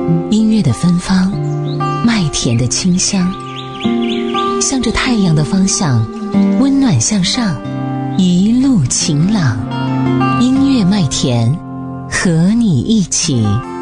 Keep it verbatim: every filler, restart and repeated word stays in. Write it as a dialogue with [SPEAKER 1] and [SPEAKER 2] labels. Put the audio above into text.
[SPEAKER 1] 音乐的芬芳，麦田的清香，向着太阳的方向，温暖向上，一路晴朗。音乐麦田，和你一起